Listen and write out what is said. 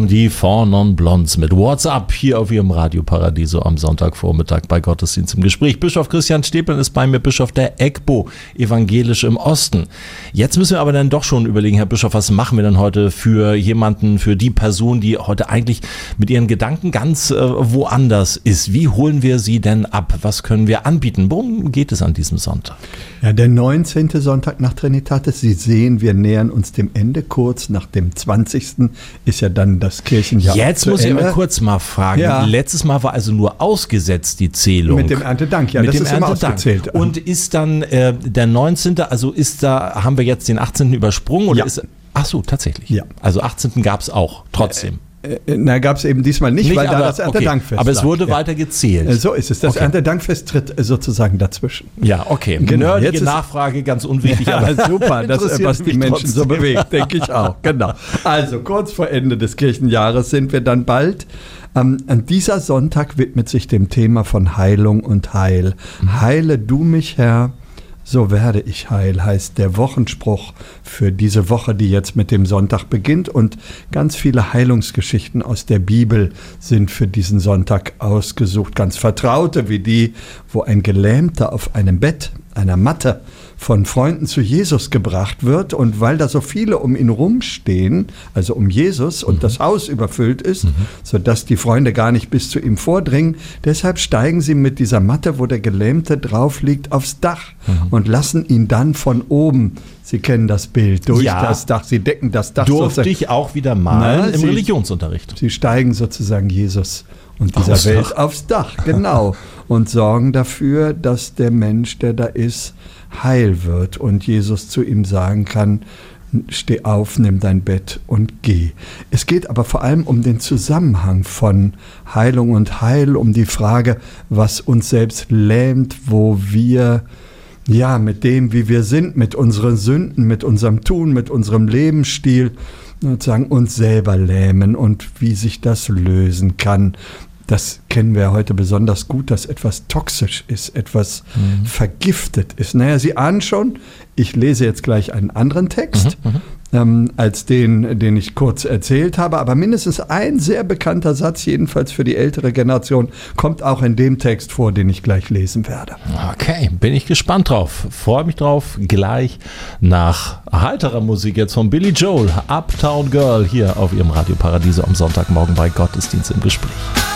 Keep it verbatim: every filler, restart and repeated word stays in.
kamen die Four Non Blondes mit What's Up hier auf ihrem Radio Paradiso am Sonntagvormittag bei Gottesdienst im Gespräch. Bischof Christian Stäblein ist bei mir, Bischof der EGBO, evangelisch im Osten. Jetzt müssen wir aber dann doch schon überlegen, Herr Bischof, was machen wir denn heute für jemanden, für die Person, die heute eigentlich mit ihren Gedanken ganz äh, woanders ist? Wie holen wir sie denn ab? Was können wir anbieten? Worum geht es an diesem Sonntag? Ja, der neunzehnte Sonntag nach Trinitatis. Sie sehen, wir nähern uns dem Ende. Kurz nach dem zwanzigsten ist ja dann das Kirchenjahr. Jetzt muss ich aber kurz mal fragen. Ja. Letztes Mal war also nur ausgesetzt die Zählung. Mit dem Erntedank, ja, Mit das dem ist Erntedank. immer ausgezählt. Und ist dann äh, der neunzehnte, also ist da, haben wir jetzt den achtzehnten übersprungen? Oder ja. ist, ach so, tatsächlich. Ja. Also achtzehnten gab es auch, trotzdem. Äh, Na, gab es eben diesmal nicht, Nicht, weil aber, da das Erntedankfest okay. Aber es wurde lag. weiter gezählt. Ja. So ist es. Das Okay. Erntedankfest tritt sozusagen dazwischen. Ja, okay. Genau. Nerdige Jetzt ist- Nachfrage, ganz unwichtig. Ja, aber super, das, interessiert was die mich Menschen so trotzdem. bewegt, denke ich auch. Genau. Also kurz vor Ende des Kirchenjahres sind wir dann bald. Ähm, an dieser Sonntag widmet sich dem Thema von Heilung und Heil. Heile du mich, Herr, so werde ich heil, heißt der Wochenspruch für diese Woche, die jetzt mit dem Sonntag beginnt. Und ganz viele Heilungsgeschichten aus der Bibel sind für diesen Sonntag ausgesucht. Ganz vertraute wie die, wo ein Gelähmter auf einem Bett, einer Matte, von Freunden zu Jesus gebracht wird. Und weil da so viele um ihn rumstehen, also um Jesus, und mhm. das Haus überfüllt ist, mhm. sodass die Freunde gar nicht bis zu ihm vordringen, deshalb steigen sie mit dieser Matte, wo der Gelähmte drauf liegt, aufs Dach mhm. und lassen ihn dann von oben, Sie kennen das Bild, durch Ja. das Dach, sie decken das Dach. Durfte sozusagen. ich auch wieder malen Na, im Sie- Religionsunterricht. Sie steigen sozusagen Jesus und dieser Aufs Welt Dach. aufs Dach, genau, und sorgen dafür, dass der Mensch, der da ist, heil wird und Jesus zu ihm sagen kann, steh auf, nimm dein Bett und geh. Es geht aber vor allem um den Zusammenhang von Heilung und Heil, um die Frage, was uns selbst lähmt, wo wir ja mit dem, wie wir sind, mit unseren Sünden, mit unserem Tun, mit unserem Lebensstil sozusagen uns selber lähmen und wie sich das lösen kann. Das kennen wir heute besonders gut, dass etwas toxisch ist, etwas mhm. vergiftet ist. Naja, Sie ahnen schon, ich lese jetzt gleich einen anderen Text Mhm, ähm, als den, den ich kurz erzählt habe, aber mindestens ein sehr bekannter Satz, jedenfalls für die ältere Generation, kommt auch in dem Text vor, den ich gleich lesen werde. Okay, bin ich gespannt drauf. Freue mich drauf. Gleich nach heiterer Musik jetzt von Billy Joel, Uptown Girl, hier auf ihrem Radio Paradiso am Sonntagmorgen bei Gottesdienst im Gespräch.